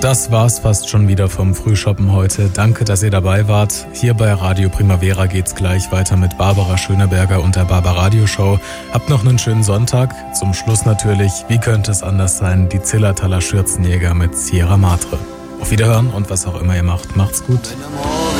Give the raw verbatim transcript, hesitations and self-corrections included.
das war's fast schon wieder vom Frühshoppen heute. Danke, dass ihr dabei wart. Hier bei Radio Primavera geht's gleich weiter mit Barbara Schöneberger und der Barbaradio Show. Habt noch einen schönen Sonntag. Zum Schluss natürlich, wie könnte es anders sein, die Zillertaler Schürzenjäger mit Sierra Madre. Auf Wiederhören und was auch immer ihr macht, macht's gut.